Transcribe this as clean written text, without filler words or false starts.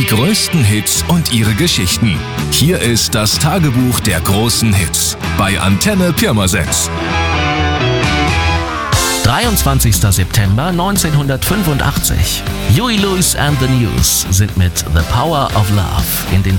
Die größten Hits und ihre Geschichten. Hier ist das Tagebuch der großen Hits bei Antenne Pirmasens. 23. September 1985. Huey Lewis and the News sind mit The Power of Love in den